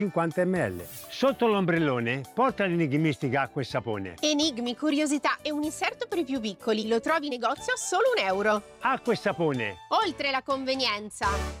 50 ml. Sotto l'ombrellone porta l'enigmistica acqua e sapone. Enigmi, curiosità e un inserto per i più piccoli. Lo trovi in negozio a solo €1. Acqua e sapone. Oltre la convenienza.